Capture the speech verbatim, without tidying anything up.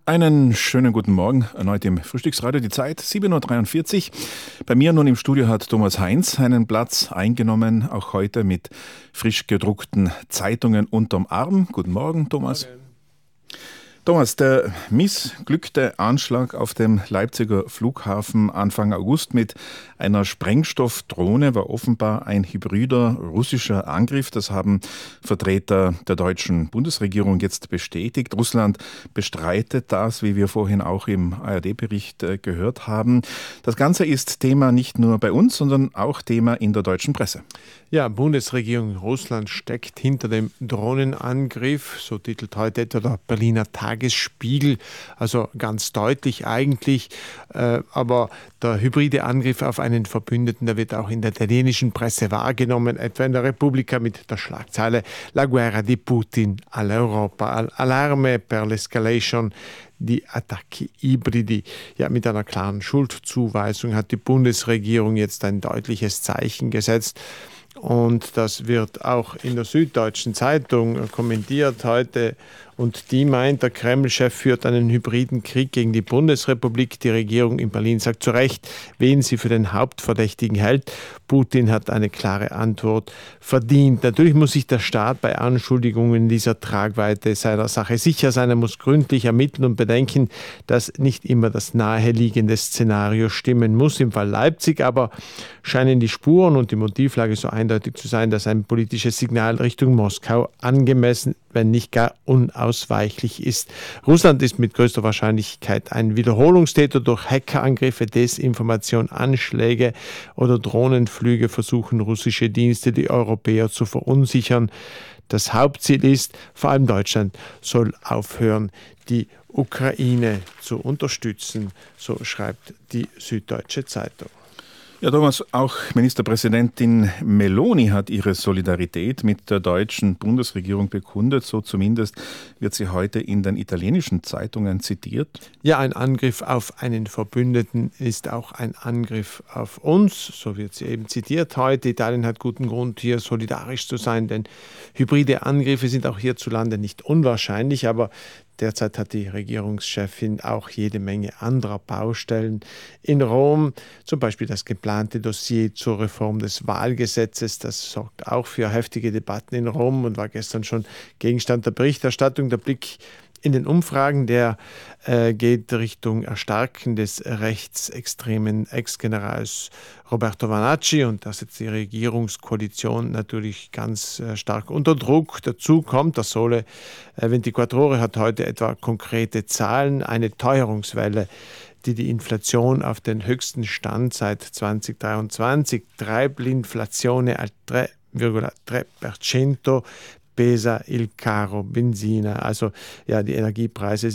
Einen schönen guten Morgen, erneut im Frühstücksradio. Die Zeit sieben Uhr dreiundvierzig. Bei mir nun im Studio hat Thomas Heinz einen Platz eingenommen, auch heute mit frisch gedruckten Zeitungen unterm Arm. Guten Morgen, Thomas. Morgen. Thomas, der missglückte Anschlag auf dem Leipziger Flughafen Anfang August mit einer Sprengstoffdrohne war offenbar ein hybrider russischer Angriff. Das haben Vertreter der deutschen Bundesregierung jetzt bestätigt. Russland bestreitet das, wie wir vorhin auch im A R D-Bericht gehört haben. Das Ganze ist Thema nicht nur bei uns, sondern auch Thema in der deutschen Presse. Ja, Bundesregierung Russland steckt hinter dem Drohnenangriff, so titelt heute etwa der Berliner Tagesspiegel, also ganz deutlich eigentlich, äh, aber der hybride Angriff auf einen Verbündeten, der wird auch in der italienischen Presse wahrgenommen, etwa in der Repubblica mit der Schlagzeile La guerra di Putin all'Europa, allarme per l'escalation di attacchi ibridi. Ja, mit einer klaren Schuldzuweisung hat die Bundesregierung jetzt ein deutliches Zeichen gesetzt. Und das wird auch in der Süddeutschen Zeitung kommentiert heute. Und die meint, der Kreml-Chef führt einen hybriden Krieg gegen die Bundesrepublik. Die Regierung in Berlin sagt zu Recht, wen sie für den Hauptverdächtigen hält. Putin hat eine klare Antwort verdient. Natürlich muss sich der Staat bei Anschuldigungen dieser Tragweite seiner Sache sicher sein. Er muss gründlich ermitteln und bedenken, dass nicht immer das naheliegende Szenario stimmen muss. Im Fall Leipzig aber scheinen die Spuren und die Motivlage so eindeutig zu sein, dass ein politisches Signal Richtung Moskau angemessen, wenn nicht gar unausweichlich ist. Russland ist mit größter Wahrscheinlichkeit ein Wiederholungstäter. Durch Hackerangriffe, Desinformation, Anschläge oder Drohnenflüge versuchen russische Dienste, die Europäer zu verunsichern. Das Hauptziel ist, vor allem Deutschland soll aufhören, die Ukraine zu unterstützen, so schreibt die Süddeutsche Zeitung. Ja, Thomas, auch Ministerpräsidentin Meloni hat ihre Solidarität mit der deutschen Bundesregierung bekundet. So zumindest wird sie heute in den italienischen Zeitungen zitiert. Ja, ein Angriff auf einen Verbündeten ist auch ein Angriff auf uns. So wird sie eben zitiert heute. Italien hat guten Grund, hier solidarisch zu sein, denn hybride Angriffe sind auch hierzulande nicht unwahrscheinlich, aber derzeit hat die Regierungschefin auch jede Menge anderer Baustellen in Rom, zum Beispiel das geplante Dossier zur Reform des Wahlgesetzes. Das sorgt auch für heftige Debatten in Rom und war gestern schon Gegenstand der Berichterstattung. Der Blick in den Umfragen, der äh, geht Richtung Erstarken des rechtsextremen Ex-Generals Roberto Vanacci und das setzt die Regierungskoalition natürlich ganz äh, stark unter Druck. Dazu kommt, der Sole äh, vierundzwanzig Ore hat heute etwa konkrete Zahlen, eine Teuerungswelle, die die Inflation auf den höchsten Stand seit zweitausenddreiundzwanzig treibt. L'inflazione al tre Komma drei per cento pesa il caro benzina, also ja, die Energiepreise